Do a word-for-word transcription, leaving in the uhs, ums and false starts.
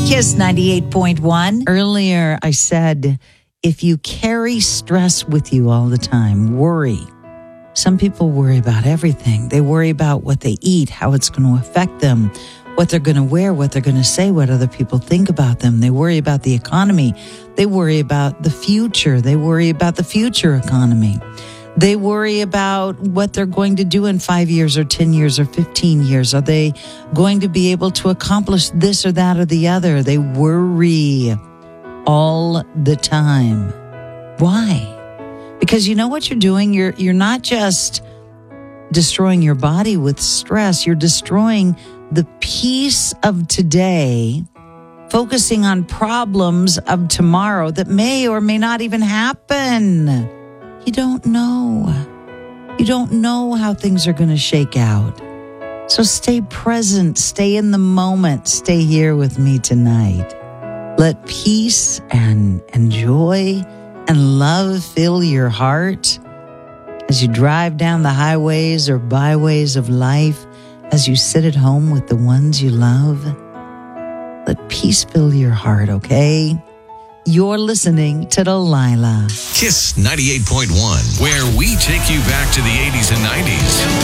Kiss ninety-eight point one. Earlier, I said, if you carry stress with you all the time, worry. Some people worry about everything. They worry about what they eat, how it's going to affect them, what they're going to wear, what they're going to say, what other people think about them. They worry about the economy. They worry about the future. They worry about the future economy. They worry about what they're going to do in five years or ten years or fifteen years. Are they going to be able to accomplish this or that or the other? They worry all the time. Why? Because you know what you're doing? You're you're not just destroying your body with stress. You're destroying the peace of today, focusing on problems of tomorrow that may or may not even happen. You don't know. You don't know how things are going to shake out. So stay present, stay in the moment, stay here with me tonight. Let peace and, and joy and love fill your heart as you drive down the highways or byways of life, as you sit at home with the ones you love. Let peace fill your heart, okay? You're listening to Delilah. Kiss ninety-eight point one, where we take you back to the eighties and nineties.